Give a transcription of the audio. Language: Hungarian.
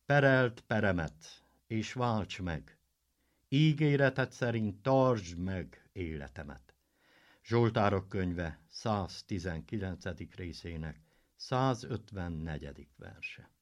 perelt peremet, és válts meg. Ígéreted szerint tartsd meg életemet. Zsoltárok könyve 119. részének 154. verse.